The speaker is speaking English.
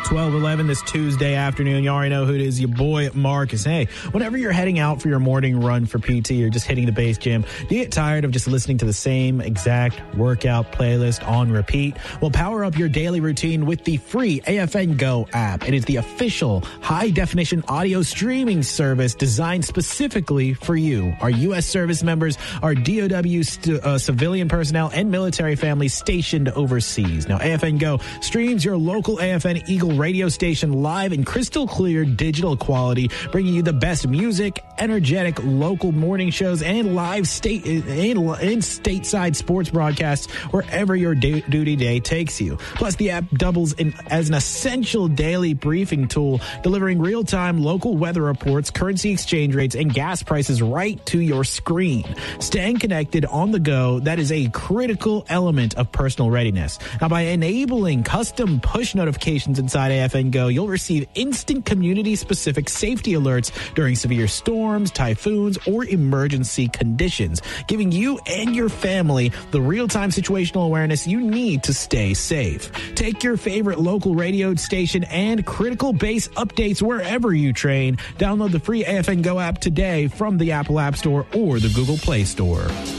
12:11 this Tuesday afternoon. You already know who it is, your boy Marcus. Hey, whenever you're heading out for your morning run for PT or just hitting the base gym, do you get tired of just listening to the same exact workout playlist on repeat? Well, power up your daily routine with the free AFN Go app. It is the official high-definition audio streaming service designed specifically for you. Our U.S. service members, our DOW civilian personnel, and military families stationed overseas. Now, AFN Go streams your local AFN Eagle radio station live in crystal clear digital quality, bringing you the best music, energetic local morning shows, and live stateside sports broadcasts wherever your duty day takes you. Plus, the app doubles as an essential daily briefing tool, delivering real-time local weather reports, currency exchange rates, and gas prices right to your screen. Staying connected on the go, that is a critical element of personal readiness. Now, by enabling custom push notifications inside AFN Go, you'll receive instant community-specific safety alerts during severe storms, typhoons, or emergency conditions, giving you and your family the real-time situational awareness you need to stay safe. Take your favorite local radio station and critical base updates wherever you train. Download the free AFN Go app today from the Apple App Store or the Google Play Store.